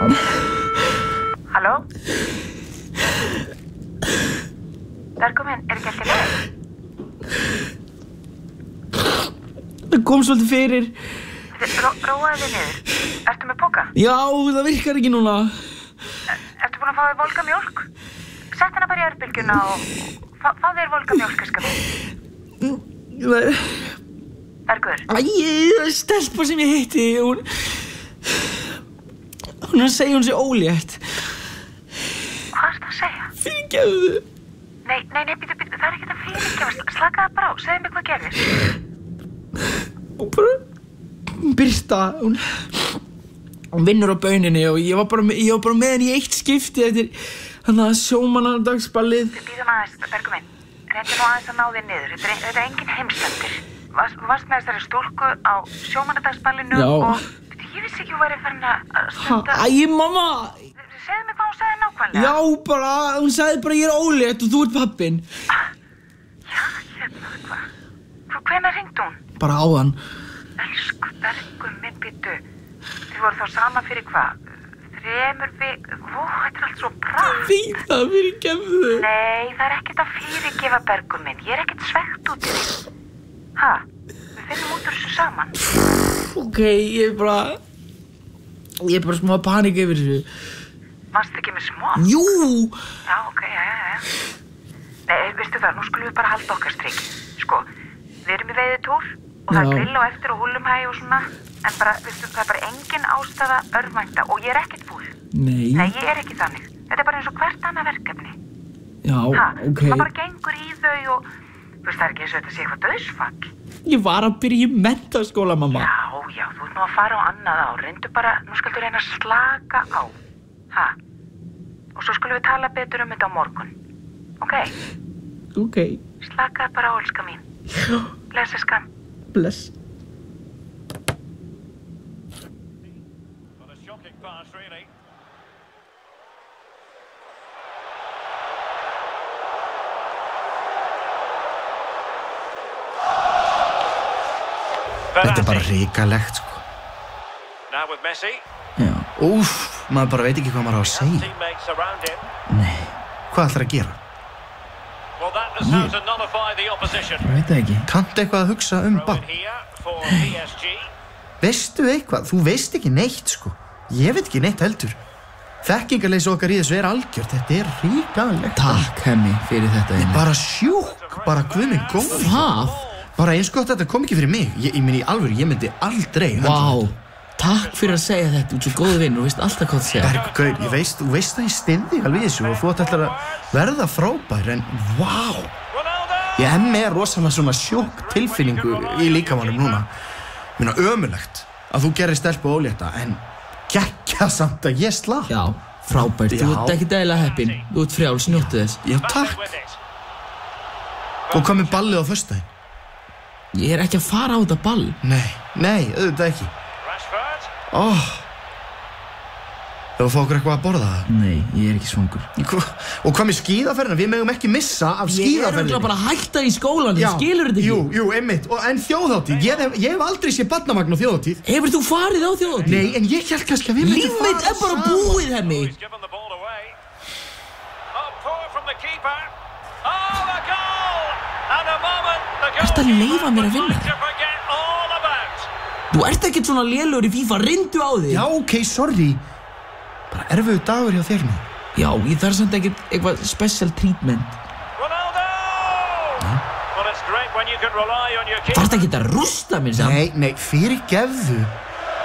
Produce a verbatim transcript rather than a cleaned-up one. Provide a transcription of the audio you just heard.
Halló? Bergurinn, er ekki allt í lagi? Það kom svolítið fyrir. Ró, róaðu þig niður. Ertu með poka? Já, það virkar ekki núna. Ertu búin að fá þér volga mjólk? Sett hana bara í örbylgjuna og fá, fá þér volga mjólk, skam. Það er... Bergur. Æ, það er stelpa sem ég hitti. Hún... Hún er að segja hún sé ólétt. Hvað ertu að segja? Fyrirgefðu. Nei, nei, nei, býtu, býtu, það er ekki að fyrirgefa. Slakaðu bara á, segðu mig hvað gerðist. Og bara... Birta, hún... Hún vinnur á bauninni og ég var bara, ég var bara með henni í eitt skipti eftir þannig að sjómannadagsballið. Við býðum aðeins, Bergur minn. Reyndu nú aðeins að ná þér niður. Þetta er, þetta er engin heimsendir. Varst, varst með þessari stúlku á sjómannadagsballinu og... Ég vissi ekki hún væri farin að stunda... Æ, mamma! Segðu mig hvað hún sagði nákvæmlega. Já, bara, hún sagði bara ég er ólétt og þú ert pappinn. Ah, já, hérna, hvað? Hvenær hringdi hún? Bara áðan. Elsku Bergur minn, býttu. Þið voru þá saman fyrir hvað? Þremur vik... Ó, þetta er allt svo bratt. Fín það, fyrirgefðu. Nei, það er ekkert að fyrirgefa, Bergur minn. Ég er ekkert svegt út í því. Ha? Við finnum út úr þessu saman. Ok, ég er bara... Ég er bara smá panik yfir þessu. Manstu ekki með smá? Jú! Já, ok, já, já, já. Nei, veistu það, nú skulum við bara halda okkar strik. Sko, við erum í veiðitúr og það er grill á eftir og húllumhæ og svona. En bara, veistu, það er bara engin ástæða örvænta og ég er ekkert fúl. Nei. Nei, ég er ekki þannig. Þetta er bara eins og hvert annað verkefni. Já, ha, ok. Það bara gengur í þau og... Þú veist, það er ekki eins og þetta sé eitthvað dauðsfall. Ég var að byrja í menntaskóla, mamma. Já, já, þú ert nú að fara á annað ár. Reyndu bara, nú skaldu reyna að slaka á. Ha? Og svo skulum við tala betur um þetta á morgun. Ok? Ok. Slakaðu bara á, elska mín. Já. Bless, elskan. Bless. Þetta er bara hrikalegt, sko. Já, úff, maður bara veit ekki hvað maður á að segja. Nei, hvað ætlar að gera? Ég, ég veit það ekki. Kanntu eitthvað að hugsa um ball? Veistu eitthvað? Þú veist ekki neitt, sko. Ég veit ekki neitt heldur. Þekkingarleysi okkar í þessu er algjört. Þetta er hrikalegt. Takk, Hemmi, fyrir þetta. Ég bara sjúk, bara guð minn góður. Hvað? Bara eins gott þetta kom ekki fyrir mig. Ég, ég minn í alvöru, ég myndi aldrei. Vá, takk fyrir að segja þetta. Þú ert svo góð vinn og veist alltaf hvað það segja. Bergur, ég veist, þú veist að ég styð þig alveg í þessu og þú ætti ætlar að verða frábær, en vá. Ég hef með rosalega svona sjokk tilfinningu í líkamannum núna. Minna ömurlegt að þú gerir stelpu ólétta, en geggja samt að ég slapp. Já, frábært. Þú ert ekki dægilega heppinn. Þú ert frjáls, njóttu þess. Já, takk. Og hvað með ballið á föstudaginn? Ég er ekki að fara á þetta ball. Nei, nei, auðvitað ekki. Óh. Oh. Þú fá okkur eitthvað að borða það? Nei, ég er ekki svangur. Og hvað með skíðaferðina? Við megum ekki missa af skíðaferðinni. Ég er örugglega bara að hætta í skólan, þú skilur þetta ekki? Jú, jú, einmitt. Og, en þjóðhátíð, ég hef, ég hef aldrei séð barnavagn á þjóðhátíð. Hefur þú farið á þjóðhátíð? Nei, en ég held kannski að við myndum fara. Líf mitt er bara búið, Hemmi. Ertu að leyfa mér að vinna þig? Þú ert ekkert svona lélegur í FIFA, reyndu á þig. Já, ok, sorry. Bara erfiður dagur hjá þér nú. Já, ég þarf samt ekkert eitthvað special treatment. Ja. Þarftu ekkert að rústa mér samt? Nei, nei, fyrirgefðu.